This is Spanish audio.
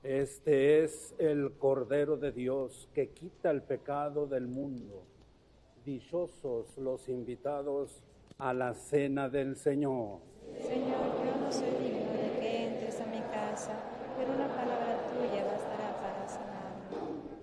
Este es el Cordero de Dios que quita el pecado del mundo. Dichosos los invitados a la cena del Señor. Señor, yo no soy digno